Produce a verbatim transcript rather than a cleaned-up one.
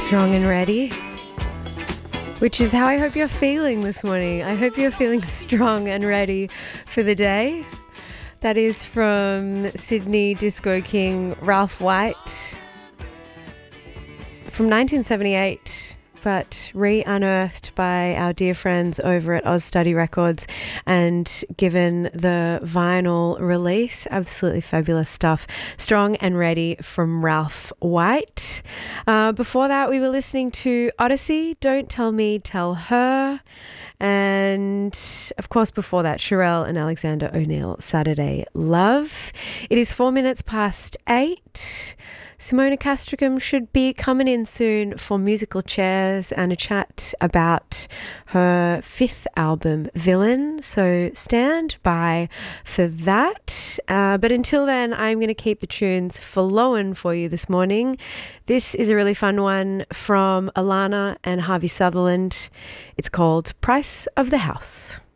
Strong and ready, which is how I hope you're feeling this morning. I hope you're feeling strong and ready for the day. That is from Sydney disco king Ralph White from nineteen seventy-eight, but re-unearthed by our dear friends over at Oz Study Records and given the vinyl release. Absolutely fabulous stuff. Strong and Ready from Ralph White. Uh, before that, we were listening to Odyssey, Don't Tell Me, Tell Her. And of course, before that, Sherelle and Alexander O'Neill, Saturday Love. It is four minutes past eight. Simona Castricum should be coming in soon for musical chairs and a chat about her fifth album, Villain. So stand by for that. Uh, but until then, I'm going to keep the tunes flowing for you this morning. This is a really fun one from Alana and Harvey Sutherland. It's called Price of the House.